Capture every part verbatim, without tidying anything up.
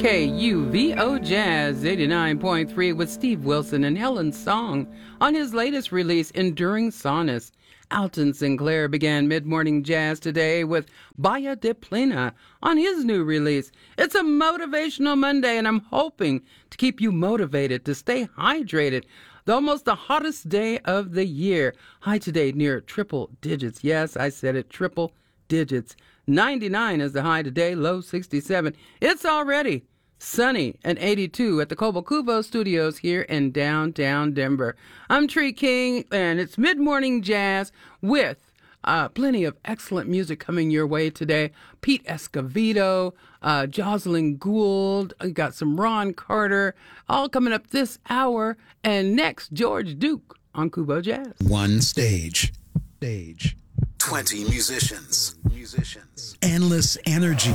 K U V O Jazz eighty-nine point three with Steve Wilson and Helen Song on his latest release, Enduring Sonnets. Alton Sinclair began mid-morning jazz today with Bahia de Plena on his new release. It's a motivational Monday, and I'm hoping to keep you motivated to stay hydrated. The almost the hottest day of the year. High today near triple digits. Yes, I said it, triple digits. ninety-nine is the high today, low sixty-seven. It's already sunny and eighty-two at the Cobo Cubo Studios here in downtown Denver. I'm Tree King, and it's mid-morning jazz with uh, plenty of excellent music coming your way today. Pete Escovedo, uh, Jocelyn Gould, we got some Ron Carter, all coming up this hour. And next, George Duke on Cubo Jazz. One stage. Stage. twenty musicians. Musicians. Endless energy.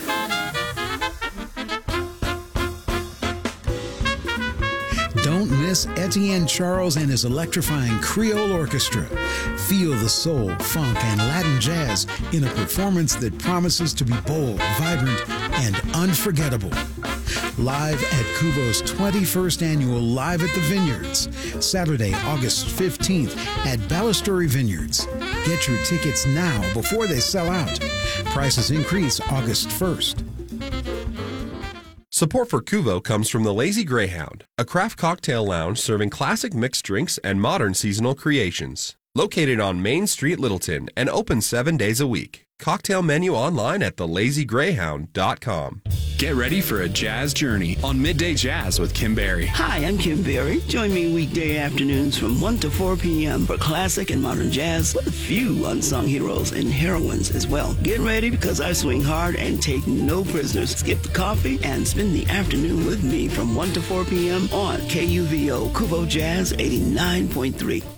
Don't miss Etienne Charles and his electrifying Creole Orchestra. Feel the soul, funk, and Latin jazz in a performance that promises to be bold, vibrant, and unforgettable. Live at Cubo's twenty-first annual Live at the Vineyards, Saturday, August fifteenth at Balustrade Vineyards. Get your tickets now before they sell out. Prices increase August first. Support for Cubo comes from the Lazy Greyhound, a craft cocktail lounge serving classic mixed drinks and modern seasonal creations. Located on Main Street, Littleton, and open seven days a week. Cocktail menu online at the lazy greyhound dot com. Get ready for a jazz journey on Midday Jazz with Kim Berry. Hi, I'm Kim Berry. Join me weekday afternoons from one to four p.m. for classic and modern jazz with a few unsung heroes and heroines as well. Get ready because I swing hard and take no prisoners. Skip the coffee and spend the afternoon with me from one to four p.m. on K U V O Cubo Jazz eighty-nine point three.